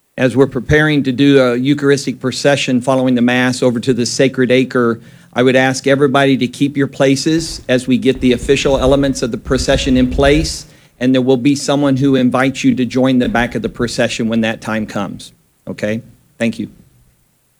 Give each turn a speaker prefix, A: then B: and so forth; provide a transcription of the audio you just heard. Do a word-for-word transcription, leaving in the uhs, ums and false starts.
A: As we're preparing to do a Eucharistic procession following the Mass over to the Sacred Acre, I would ask everybody to keep your places as we get the official elements of the procession in place, and there will be someone who invites you to join the back of the procession when that time comes. Okay? Thank you.